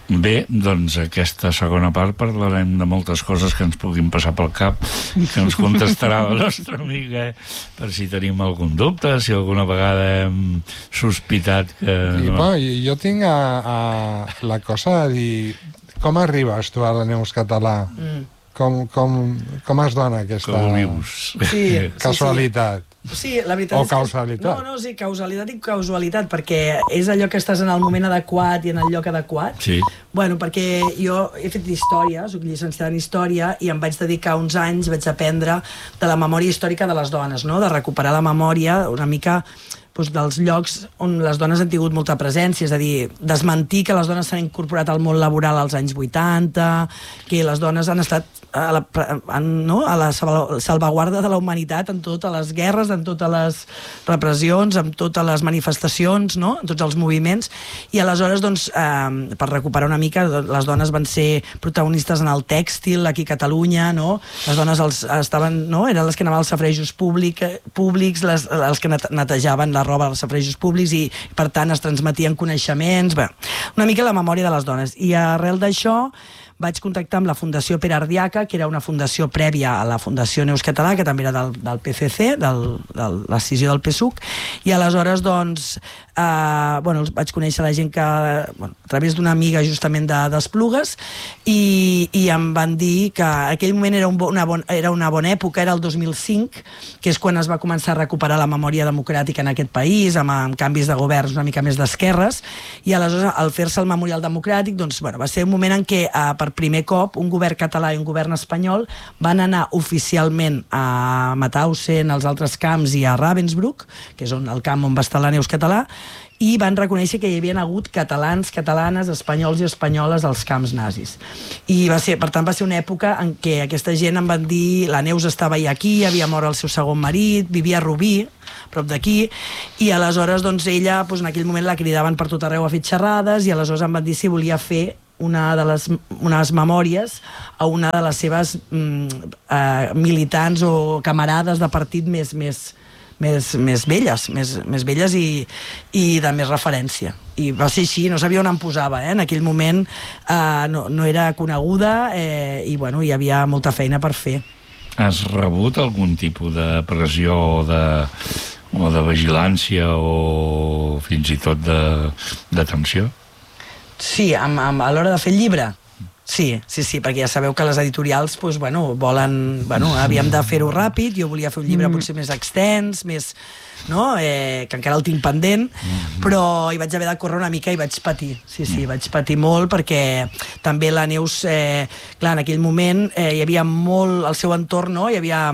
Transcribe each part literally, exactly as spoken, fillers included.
Bé, doncs aquesta segona part parlarem de moltes coses que ens puguin passar pel cap i que ens contestarà la nostra amiga per si tenim algun dubte, si alguna vegada hem sospitat que... I, no... bo, jo tinc a, a la cosa de dir com arribes tu a la Neus Català? Mm. Com, com, com es dona aquesta com vius? Sí, casualitat? Sí, sí. Sí, la veritat o és que... causalitat. No, no, sí, causalitat i causalitat, perquè és allò que estàs en el moment adequat i en el lloc adequat. Sí. Bueno, perquè jo he fet història, soc llicenciada en història, i em vaig dedicar uns anys, vaig aprendre de la memòria històrica de les dones, no? De recuperar la memòria una mica doncs, dels llocs on les dones han tingut molta presència, és a dir, desmentir que les dones s'han incorporat al món laboral als anys vuitanta, que les dones han estat a la, en, no? a la salvaguarda de la humanitat en totes les guerres, en totes les repressions, en totes les manifestacions, no? En tots els moviments, i aleshores, doncs, eh, per recuperar una mica, les dones van ser protagonistes en el tèxtil aquí a Catalunya, no? Les dones els, estaven, no? Eren les que anaven als safrejos públic, públics, les, els que netejaven la roba als safrejos públics i, per tant, es transmetien coneixements, bé, una mica la memòria de les dones. I arrel d'això vaig contactar amb la Fundació Pere Ardiaca, que era una fundació prèvia a la Fundació Neus Català, que també era del, del P C C, de l'escissió del P S U C, i aleshores, doncs, eh, bueno, vaig conèixer la gent que, bueno, a través d'una amiga justament de, d'Esplugues, i, i em van dir que en aquell moment era, un bo, una, bon, era una bona època, era el dos mil cinc, que és quan es va començar a recuperar la memòria democràtica en aquest país, amb, amb canvis de governs una mica més d'esquerres, i aleshores, al fer-se el memorial democràtic, doncs, bueno, va ser un moment en què, eh, per primer cop, un govern català i un govern espanyol van anar oficialment a Mauthausen, als altres camps, i a Ravensbrück, que és on, el camp on va estar la Neus Català, i van reconèixer que hi havia hagut catalans, catalanes, espanyols i espanyoles als camps nazis. I va ser, per tant, va ser una època en què aquesta gent em van dir la Neus estava ja aquí, havia mort el seu segon marit, vivia a Rubí, prop d'aquí, i aleshores, doncs, ella, doncs, en aquell moment la cridaven per tot arreu a fer xerrades, i aleshores em van dir si volia fer una de les unes memòries a una de les seves mm, eh, militants o camarades de partit més, més, més, més velles, més, més velles i, i de més referència. I va ser així, no sabia on em posava, eh? En aquell moment eh, no, no era coneguda eh, i bueno, hi havia molta feina per fer. Has rebut algun tipus de pressió o de, o de vigilància o fins i tot de, de tensió? Sí, amb, amb, a l'hora de fer el llibre. Sí, sí, sí, perquè ja sabeu que les editorials doncs, bueno, volen... Bueno, havíem de fer-ho ràpid, jo volia fer un llibre mm. potser més extens, més... No? Eh, que encara el tinc pendent, mm-hmm. però hi vaig haver de córrer una mica i vaig patir. Sí, sí, vaig patir molt perquè també la Neus... Eh, clar, en aquell moment eh, hi havia molt... Al seu entorn, no? Hi havia...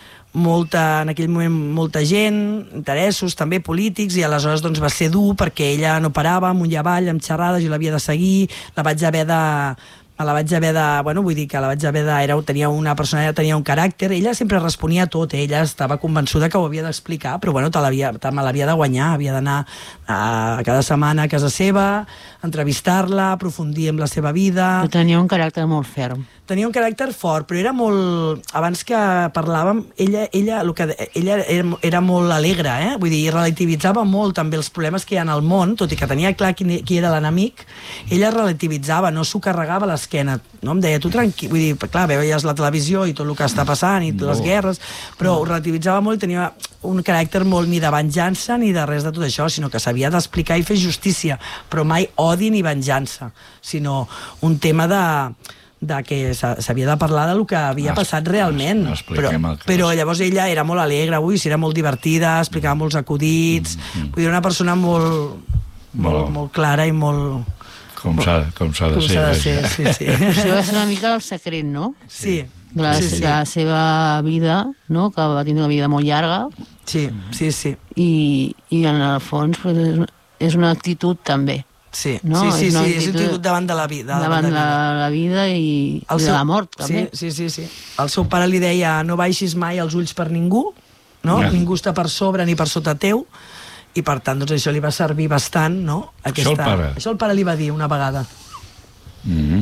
molta, en aquell moment molta gent, interessos també polítics, i aleshores doncs, va ser dur perquè ella no parava amunt i avall amb xerrades, jo l'havia de seguir, la vaig haver de me la vaig haver de, bueno, vull dir que la vaig haver de, era, tenia una persona, tenia un caràcter, ella sempre responia a tot, ella estava convençuda que ho havia d'explicar, però bueno, te l'havia, te me l'havia de guanyar, havia d'anar a cada setmana a casa seva, entrevistar-la, aprofundir en la seva vida. Però tenia un caràcter molt ferm. Tenia un caràcter fort, però era molt... Abans que parlàvem, ella, ella, el que, ella era, era molt alegre, eh? Vull dir, relativitzava molt també els problemes que hi ha al món, tot i que tenia clar qui, qui era l'enemic, ella relativitzava, no s'ho carregava a l'esquena, no? Em deia, tu tranquil... Vull dir, clar, veies la televisió i tot el que està passant, i les guerres, però ho relativitzava molt i tenia un caràcter molt ni de venjança ni de res de tot això, sinó que s'havia d'explicar i fer justícia, però mai odi ni venjança, sinó un tema de... de que s'havia de parlar del que havia passat realment, però, però llavors ella era molt alegre, ui, era molt divertida, explicava molts acudits, mm-hmm. vull dir, una persona molt, molt, molt clara i molt... Com s'ha com s'ha de, ser, de ser, sí, sí. Això va ser una mica el secret, no? Sí. De la, sí, sí. de la seva vida, no? Que va tenir una vida molt llarga. Sí, sí, sí. I, i en el fons pues, és, és una actitud també. Sí, no? sí, sí, és, sí, és actitud davant de la vida. Davant de la, la vida i, i seu, de la mort, també. Sí, sí, sí, sí. El seu pare li deia, no baixis mai els ulls per ningú, no? Yeah. Ningú està per sobre ni per sota teu, i per tant, doncs, això li va servir bastant, no? Aquesta... Això el pare? Això el pare li va dir una vegada. Mm-hmm.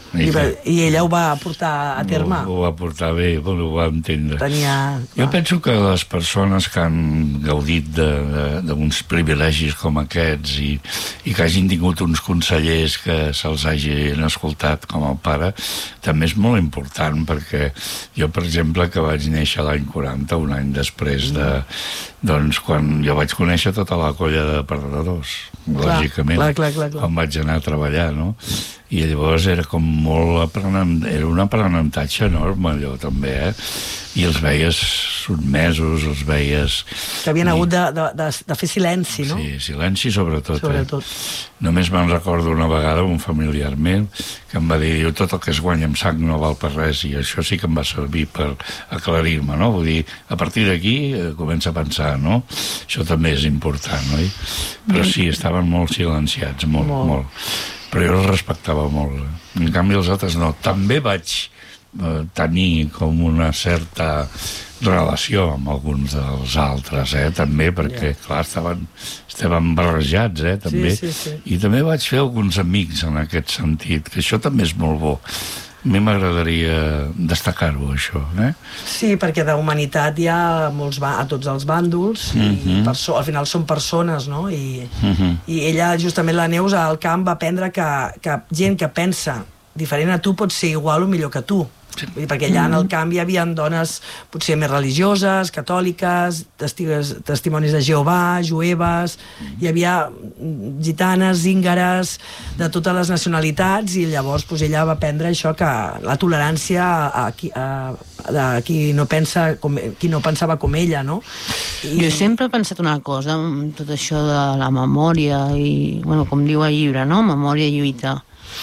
I, va, I ella ho va portar a terme. Ho, ho va portar bé, ho va entendre. Tenia... Jo penso que les persones que han gaudit d'uns privilegis com aquests i, i que hagin tingut uns consellers que se'ls hagin escoltat com el pare, també és molt important, perquè jo, per exemple, que vaig néixer l'any quaranta, un any després de... Doncs quan jo vaig conèixer tota la colla de perdedors, clar, lògicament, clar, clar, clar, clar. quan vaig anar a treballar, no? I llavors era com molt aprenent, era un aprenentatge enorme, allò també, eh? I els veies sotmesos, els veies... Que havien I... hagut de, de, de, de fer silenci, no? Sí, silenci sobretot. Sobretot. Eh? Només me'n recordo una vegada un familiar meu que em va dir, tot el que es guanya amb sang no val per res, i això sí que em va servir per aclarir-me, no? Vull dir, a partir d'aquí eh, comença a pensar, no? Això també és important, oi? Però sí, estaven molt silenciats, molt, molt. molt. Però jo els respectava molt. Eh? En canvi, els altres no. També vaig eh, tenir com una certa relació amb alguns dels altres, eh? També, perquè, yeah. clar, estaven, estaven barrejats, eh? També. Sí, sí, sí. I també vaig fer alguns amics en aquest sentit, que això també és molt bo. A mi m'agradaria destacar-ho, això, eh? Sí, perquè de humanitat hi ha molts ba a tots els bàndols, mm -hmm. i al final són persones, no? I, mm -hmm. i ella, justament la Neus, al camp va aprendre que, que gent que pensa diferent a tu pot ser igual o millor que tu. Sí. Vull dir, perquè allà en el camp hi havia dones potser més religioses, catòliques, testigues, testimonis de Jehovà, jueves, hi havia gitanes, zíngares, de totes les nacionalitats, i llavors pues, ella va aprendre això, que la tolerància a qui, a, a qui, no pensa com, qui no pensava com ella, no? I... Jo sempre he pensat una cosa, amb tot això de la memòria, i, bueno, com diu el llibre, no? Memòria i lluita,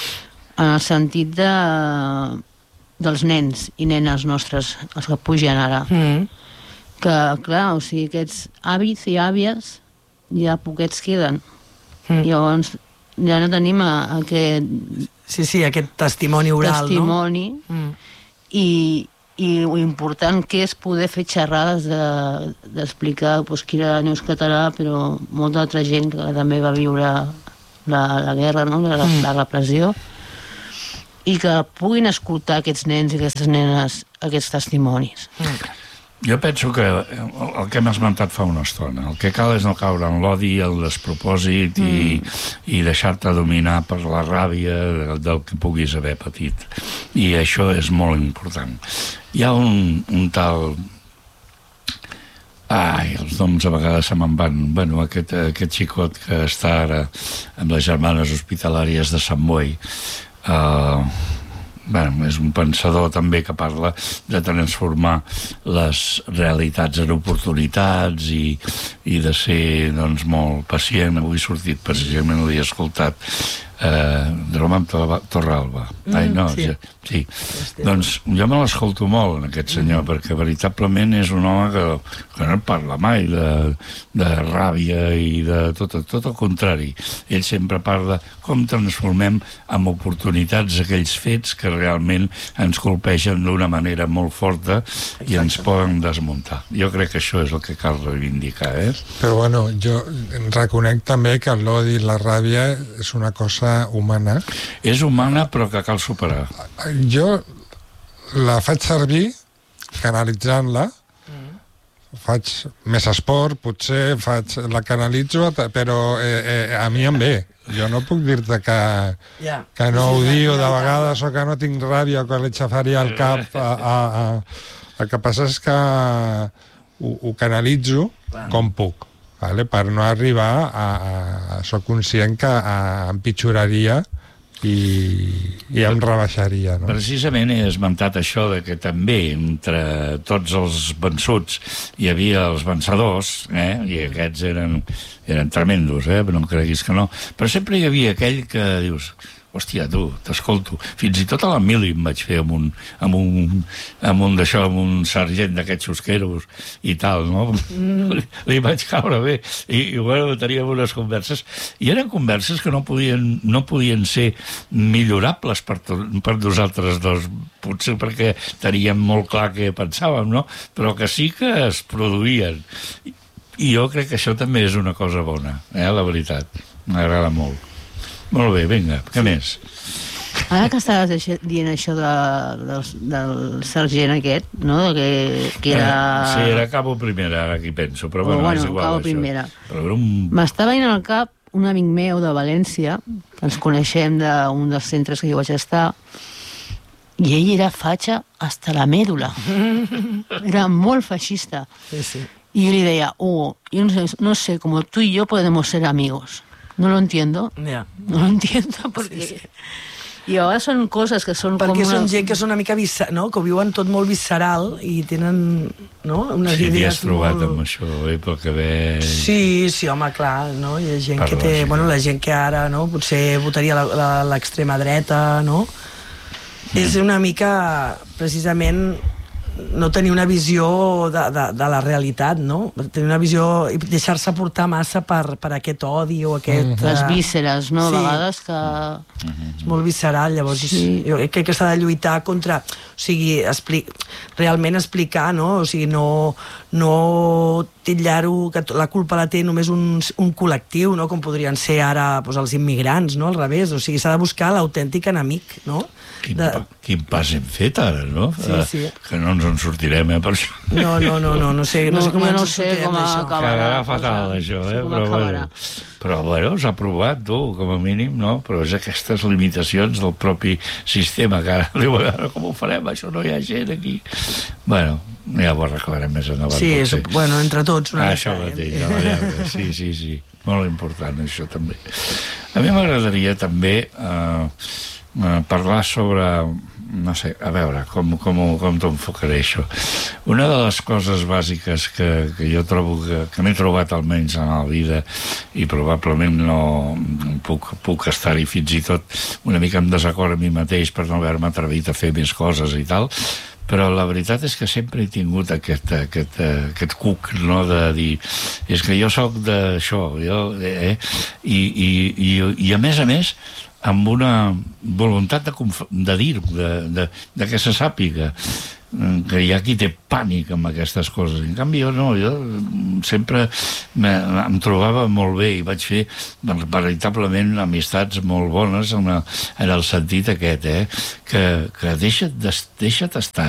en el sentit de... dels nens i nenes nostres, els que pugen ara. Mm. Que, clar, o sigui, aquests avis i àvies ja poquets queden. Mm. Llavors, ja no tenim aquest... Sí, sí, aquest testimoni oral, testimoni, no? Mm. I, i lo important que és poder fer xerrades d'explicar de, pues, qui era Neus Català, però molta altra gent que també va viure la, la guerra, no? la, mm. la repressió, i que puguin escoltar aquests nens i aquestes nenes aquests testimonis. Mm. Jo penso que el que hem esmentat fa una estona, el que cal és no caure en l'odi, el despropòsit, mm. i, i deixar-te dominar per la ràbia del que puguis haver patit. I això és molt important. Hi ha un, un tal... Ai, els noms a vegades se me'n van. Bueno, aquest, aquest xicot que està ara amb les germanes hospitalàries de Sant Boi, Uh, bueno, és un pensador també que parla de transformar les realitats en oportunitats i, i de ser, doncs, molt pacient. Avui he sortit, precisament l'he escoltat, uh, de Roman Torralba. Mm, Ai, no, sí. Ja, sí. Doncs jo me l'escolto molt, en aquest senyor, mm. perquè veritablement és un home que, que no parla mai de, de ràbia i de tot, tot el contrari. Ell sempre parla com transformem en oportunitats aquells fets que realment ens colpegen d'una manera molt forta. Exacte. I ens poden desmuntar. Jo crec que això és el que cal reivindicar, eh? Però bueno, jo reconec també que l'odi i la ràbia és una cosa humana. És humana, però que cal superar. Jo la faig servir canalitzant-la, mm. faig més esport, potser faig, la canalitzo, però eh, eh, a mi em ve. Jo no puc dir-te que, yeah. que no ho diu de vegades o que no tinc ràbia o que li xafaria el cap. A, a, a... El que passa és que ho, ho canalitzo com puc, vale? Per no arribar a... a soc conscient que a, empitjoraria i, i em rebaixaria, no? Precisament he esmentat això de que també entre tots els vençuts hi havia els vencedors, eh? I aquests eren, eren tremendos, eh? Però no creguis que no. Però sempre hi havia aquell que dius... Hòstia, tu, t'escolto. Fins i tot a la mili em vaig fer amb un, amb un, amb un d'això, amb un sergent d'aquests xusqueros i tal, no? Mm. Li, li vaig caure bé. I, i bueno, teníem unes converses. I eren converses que no podien, no podien ser millorables per, to, per nosaltres dos, potser perquè teníem molt clar què pensàvem, no? Però que sí que es produïen. I jo crec que això també és una cosa bona, eh? La veritat. M'agrada molt. Molt bé, vinga, què més? Ara que estaves deixi- dient això de, del, del sergent aquest, no? Que, que era... Sí, era cabo primera, ara aquí penso, però bueno, bueno, és igual, cabo això. primera. Però era un... M'estava venint al cap un amic meu de València, que ens coneixem d'un dels centres que jo vaig estar, i ell era fatxa hasta la mèdula. Era molt feixista. Sí, sí. Y yo le decía, Hugo, yo no sé, no sé, como tú y yo podemos ser amigos. No lo entiendo. Ja. No lo entiendo porque... Sí, sí. I a vegades són coses que són Perquè com una... són gent que són una mica visceral, no? Que ho viuen tot molt visceral i tenen, no? Unes Sí, t'hi idees has trobat molt... amb això, eh, pel que veig. Sí, sí, home, clar, no? Hi ha gent Parla, que té... sí. Bueno, la gent que ara, no? Potser votaria la- la- l'extrema dreta, no? Mm. És una mica, precisament, no tenir una visió de, de, de la realitat, no? Tenir una visió i deixar-se portar massa per, per aquest odi o aquest... Mm. Les eh, vísceres, no? sí. A vegades que... És molt visceral, llavors Sí. jo crec que s'ha de lluitar contra... O sigui, expli realment explicar, no? O sigui, no, no titllar-ho, que la culpa la té només un, un col·lectiu, no? Com podrien ser ara doncs, els immigrants, no? Al revés, o sigui, s'ha de buscar l'autèntic enemic, no? Quin, De... pa, quin pas hem fet ara, no? Sí, Eh, sí. Que no ens en sortirem, eh, per això. No, no, no, no, no sé, no, No, sé com jo ens no en sé sortirem com d'això. acabarà. Quedarà cosa. fatal, això, No sé eh? com Però, acabarà. bueno, però bueno, s'ha provat, tu, com a mínim, no? Però és aquestes limitacions del propi sistema, que ara diu, a veure com ho farem, això no hi ha gent aquí. Bueno, ja ho arreglarem més endavant. Sí, és, potser. bueno, entre tots una Ah, mica, això eh? mateix, no, ja, sí, sí, sí. Molt important, això també. A mi m'agradaria també eh, eh, parlar sobre... No sé, a veure, com, com, com t'ho enfocaré, això. Una de les coses bàsiques que, que jo trobo que, que m'he trobat almenys en la vida i probablement no puc, puc estar-hi fins i tot una mica en desacord amb mi mateix per no haver-me atrevit a fer més coses i tal, però la veritat és que sempre he tingut aquest, aquest, aquest cuc, no?, de dir, és que jo sóc d'això, jo, eh? I, i, i, i a més a més amb una voluntat de, de dir, de, de, de que se sàpiga que hi ha qui té pànic amb aquestes coses. En canvi, jo no, jo sempre me, em trobava molt bé i vaig fer doncs, veritablement amistats molt bones en el, en el sentit aquest, eh? que, que deixa't, deixa't estar.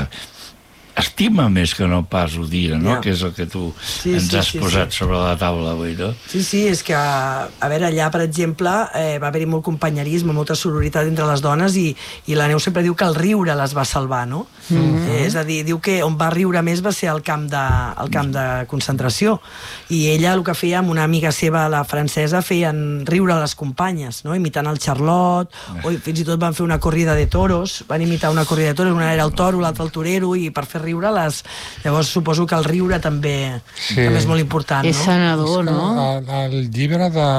Estima més que no pas ho dir, no? Ja. Que és el que tu Sí, ens sí, has sí, posat sí. sobre la taula avui, no? Sí, sí, és que, a veure, allà, per exemple, eh, va haver-hi molt companyerisme, molta sororitat entre les dones i, i la Neus sempre diu que el riure les va salvar, no? Mm-hmm. eh, és a dir, diu que on va riure més va ser al camp de, al camp de concentració. I ella el que feia amb una amiga seva, la francesa, feien riure a les companyes, no? Imitant el Charlot, o fins i tot van fer una corrida de toros, van imitar una corrida de toros, una era el toro, l'altra el torero, i per fer riure les... Llavors suposo que el riure també, Sí. també és molt important, És no? sanador, no? El, el llibre de,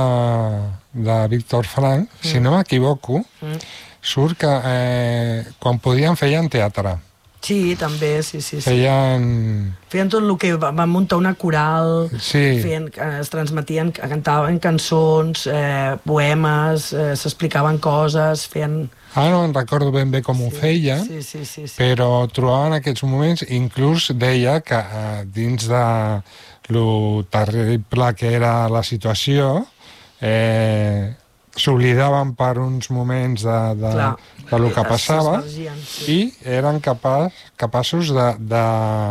de Víctor Frank, mm. si no m'equivoco, mm. surt que eh, quan podien feien teatre. Sí, també, sí, sí. sí. Feien... Feien tot el que... va- Van muntar una coral, Sí. feien, eh, es transmetien, cantaven cançons, eh, poemes, eh, s'explicaven coses, feien... Ara no en recordo ben bé com ho feien, Sí, sí, sí. sí. però trobaven aquests moments, inclús deia que eh, dins de lo terrible que era la situació, eh, s'oblidaven per uns moments de, de, Clar. de lo que Es- passava s'esvergien, sí. i eren capaç, capaços de, de,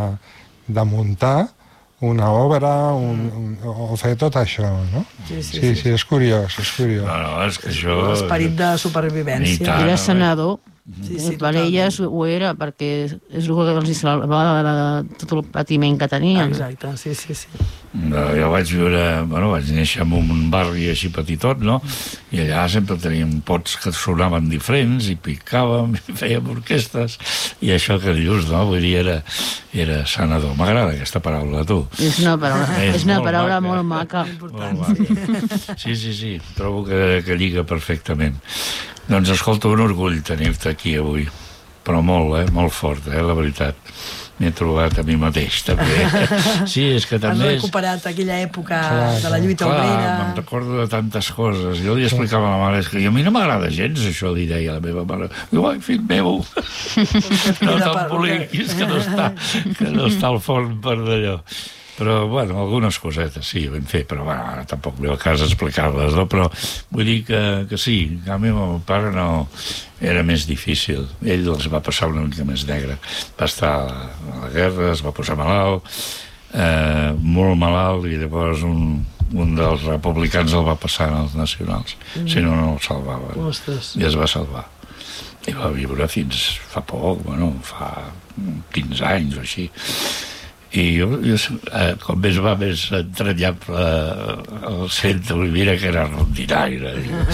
de muntar una obra un, un, o fer tot això, no? Sí, sí, sí, sí. sí, és curiós, és curiós. No, no, és que això... L'esperit de Ni supervivència. tant. Era no, sanador. Sí, sí, Per elles ho era, perquè és el que els salvava de tot el patiment que tenien. Exacte, sí, sí, sí. No, jo vaig viure... Bueno, vaig néixer en un barri així petitot, no? I allà sempre teníem pots que sonaven diferents i picàvem i fèiem orquestes i això que dius, no? Vull dir, era, era sanador. M'agrada aquesta paraula, tu. És una paraula, És és una molt paraula maca. molt maca. Important, Molt maca. Sí, sí, sí. Trobo que, que lliga perfectament. Doncs escolta, un orgull tenir-te aquí avui. Però molt, eh? Molt fort, eh? La veritat. M'he trobat a mi mateix, també. Sí, és que Has també... És... recuperat aquella època Clar, de la lluita Clar, obrera. me'n recordo de tantes coses. Jo li explicava a la mare, és que a mi no m'agrada gens això, li deia a la meva mare. Diu, ai, fill meu, no Mira, per- t'emboliquis, que no està, que no està al forn per d'allò. Però, bueno, algunes cosetes sí, ho vam fer, però bueno, ara tampoc ve el cas explicar-les, no? Però vull dir que, que sí, a mi el pare no... Era més difícil. Ell els va passar una mica més negre. Va estar a la guerra, es va posar malalt, eh, molt malalt, i llavors un... un dels republicans el va passar als nacionals, mm. si no, no el salvaven. Ostres. I es va salvar. I va viure fins fa poc, bueno, fa quinze anys o així. I jo, jo eh, com més va més entranyable el cent Olivera, que era rondinaire.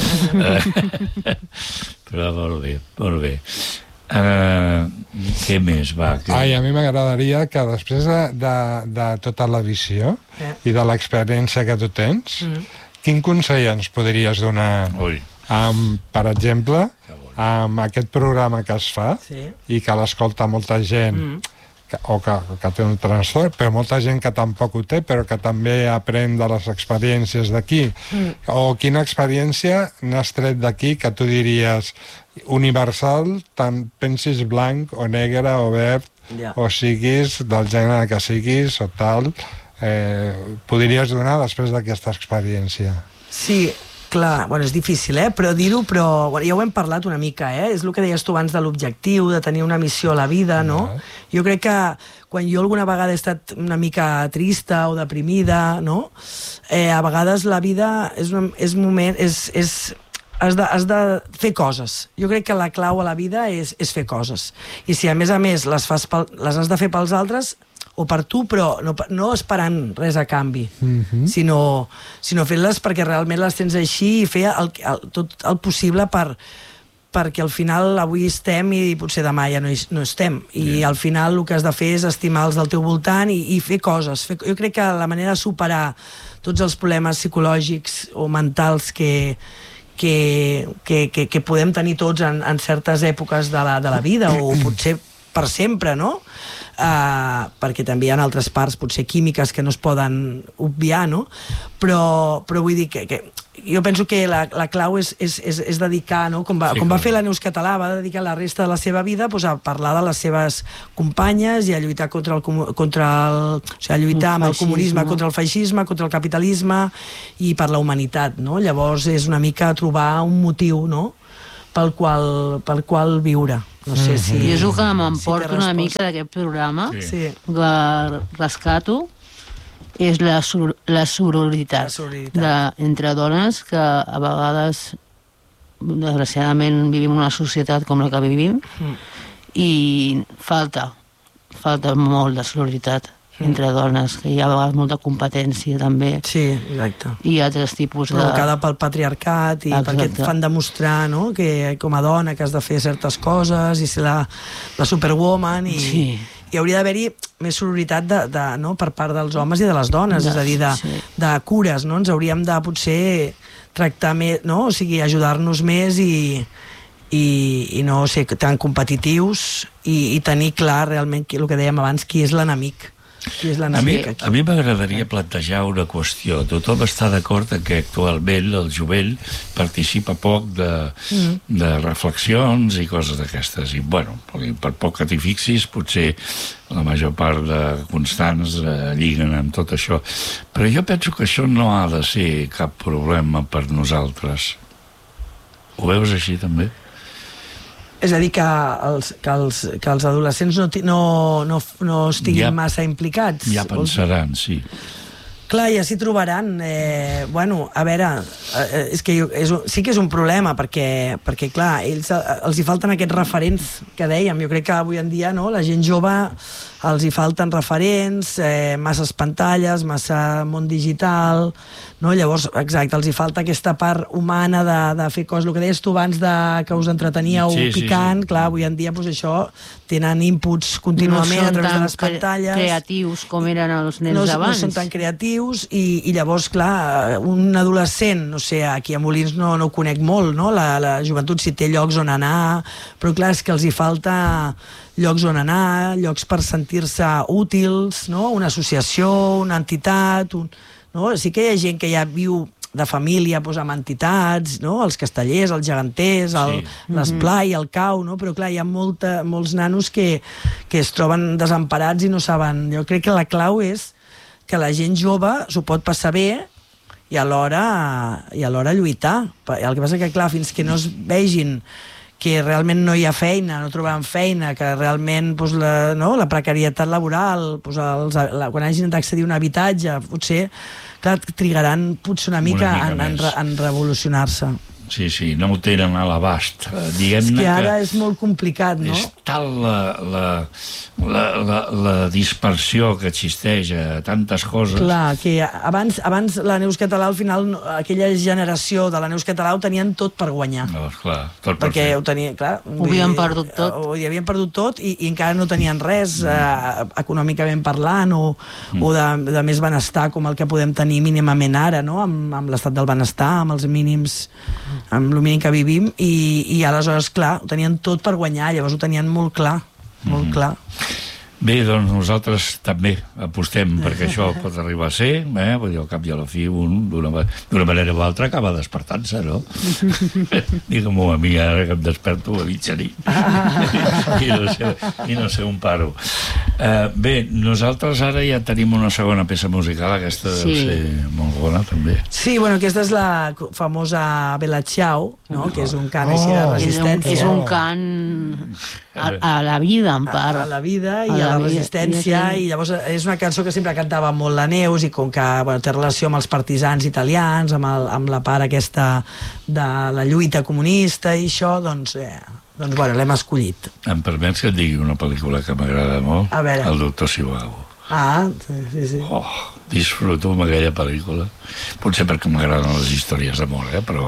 Però molt bé, molt bé. Uh, què més va? Que... Ai, a mi m'agradaria que després de, de, de tota la visió eh. i de l'experiència que tu tens, mm. quin consell ens podries donar amb, per exemple, amb aquest programa que es fa sí. i que l'escolta molta gent mm. que, o que, que té un trastorn, però molta gent que tampoc ho té, però que també aprèn de les experiències d'aquí. Mm. O quina experiència n'has tret d'aquí que tu diries universal, tant pensis blanc o negre o verd, yeah. o siguis del gènere que siguis o tal, eh, podries donar després d'aquesta experiència? Sí, clar, bueno, és difícil, eh? Però dir-ho, però bueno, ja ho hem parlat una mica, eh? És el que deies tu abans de l'objectiu, de tenir una missió a la vida, no? no? Jo crec que quan jo alguna vegada he estat una mica trista o deprimida, no? Eh, a vegades la vida és, una, és moment... És, és, Has de, has de fer coses. Jo crec que la clau a la vida és, és fer coses. I si a més a més les, fas pel, les has de fer pels altres o per tu, però no, no esperant res a canvi, mm-hmm. sinó, sinó fent-les perquè realment les tens així i fer el, el, tot el possible per, perquè al final avui estem i potser demà ja no, hi, no estem. I yeah. al final el que has de fer és estimar els del teu voltant i, i fer coses. Fer, jo crec que la manera de superar tots els problemes psicològics o mentals que Que, que, que, que podem tenir tots en, en certes èpoques de la, de la vida o potser per sempre, no? Uh, perquè també hi ha altres parts potser químiques que no es poden obviar, no? Però, però vull dir que, que jo penso que la, la clau és, és, és, és dedicar, no? Com va, sí, com va fer la Neus Català, va dedicar la resta de la seva vida pues, a parlar de les seves companyes i a lluitar contra el, contra el, o sigui, a lluitar el amb el comunisme, contra el feixisme, contra el capitalisme i per la humanitat, no? Llavors és una mica trobar un motiu, no? pel qual, pel qual viure. No sé si... I és el que m'emporta si una mica d'aquest programa, sí. que rescato, és la, sur la sororitat, la sororitat. De, entre dones que a vegades, desgraciadament, vivim en una societat com la que vivim mm. i falta, falta molt de sororitat. Mm. entre dones, que hi ha a vegades molta competència també. Sí, exacte. I altres tipus de... Provocada pel patriarcat i exacte. Perquè et fan demostrar, no?, que com a dona que has de fer certes coses i ser la, la superwoman i... Sí. I hauria d'haver-hi més sororitat de, de, no, per part dels homes i de les dones, de, és a dir, de, sí. de cures, no? Ens hauríem de potser tractar més, no? O sigui, ajudar-nos més i, i, i no ser tan competitius i, i tenir clar realment el que dèiem abans, qui és l'enemic. A mi, a mi m'agradaria plantejar una qüestió. Tothom està d'acord que actualment el jovent participa poc de, mm. de reflexions i coses d'aquestes. I, bueno, per poc que t'hi fixis, potser la major part de constants eh, lliguen amb tot això. Però jo penso que això no ha de ser cap problema per nosaltres. Ho veus així, també? És a dir, que els, que els, que els adolescents no, no, no, no estiguin ja, massa implicats. Ja pensaran, sí. Clar, ja s'hi trobaran. Eh, bueno, a veure, eh, és que és, sí que és un problema, perquè, perquè clar, ells, els hi falten aquests referents que dèiem. Jo crec que avui en dia, no, la gent jove els hi falten referents, eh, masses pantalles, massa món digital, no? Llavors, exacte, els hi falta aquesta part humana de, de fer coses, el que deies tu abans de, que us entreteníeu sí, picant, sí, sí. Clar, avui en dia pues, això tenen inputs contínuament no a través de les pantalles. No són tan creatius com eren els nens no, d'abans. No són tan creatius i, i llavors, clar, un adolescent, no sé, aquí a Molins no, no ho conec molt, no? La, la joventut si té llocs on anar, però clar, és que els hi falta llocs on anar, llocs per sentir-se útils, no? Una associació, una entitat, un... no? Sí que hi ha gent que ja viu de família doncs, amb entitats, no? Els castellers, els geganters, el, sí. l'esplai, el cau, no? Però clar, hi ha molta, molts nanos que, que es troben desemparats i no saben... Jo crec que la clau és que la gent jove s'ho pot passar bé i alhora, i alhora lluitar. El que passa que, clar, fins que no es vegin que realment no hi ha feina, no trobem feina, que realment doncs, la, no, la precarietat laboral, doncs, els, la, quan hagin d'accedir a un habitatge, potser clar, trigaran potser una mica, una mica en, en, en revolucionar-se. Sí, sí, no ho tenen a l'abast. És que ara que és molt complicat, no? És tal la, la, la, la, la dispersió que existeix a tantes coses. Clar, que abans, abans la Neus Català, al final, aquella generació de la Neus Català ho tenien tot per guanyar. No, clar, tot per perquè fer. ho tenien, clar... Ho havien perdut tot. Ho havien perdut tot i, i encara no tenien res mm. eh, econòmicament parlant o, mm. o de, de més benestar com el que podem tenir mínimament ara, no? Amb, amb l'estat del benestar, amb els mínims... amb el mínim que vivim i, i aleshores, clar, ho tenien tot per guanyar, llavors ho tenien molt clar, molt mm. clar. Bé, doncs nosaltres també apostem perquè això pot arribar a ser, eh? Vull dir, al cap i a la fi, un, d'una manera o altra, acaba despertant-se, no? Digue-m'ho a mi, ara que em desperto a mitjanit. I, no sé, I no sé on paro. Uh, bé, nosaltres ara ja tenim una segona peça musical, aquesta sí. deu ser molt bona, també. Sí, bueno, aquesta és la famosa Bella Ciao, no? Oh. Que és un cant així de resistència. És un cant a, a la vida, en part. A, a la vida i a, a la resistència, i llavors és una cançó que sempre cantava molt la Neus i com que bueno, té relació amb els partisans italians, amb, el, amb la part aquesta de la lluita comunista i això, doncs, eh, doncs bueno, l'hem escollit. Em permets que et digui una pel·lícula que m'agrada molt? A veure. El doctor Zhivago. Ah, sí, sí, sí. Oh, disfruto amb aquella pel·lícula. Potser perquè m'agraden les històries d'amor, eh? Però...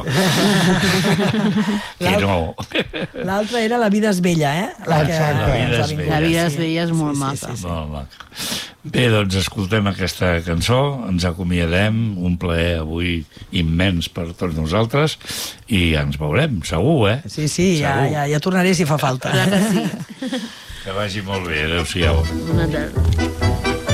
que no. L'altra era La vida és bella, eh? La, que... la vida és bella. La vida és bella és molt sí, maca. Sí, sí, sí. Molt maca. Bé, doncs escoltem aquesta cançó, ens acomiadem, un plaer avui immens per tots nosaltres i ens veurem, segur, eh? Sí, sí, ja, ja, ja tornaré si fa falta. Clar que sí. Que vagi molt bé, adeu-siau. Una tarda.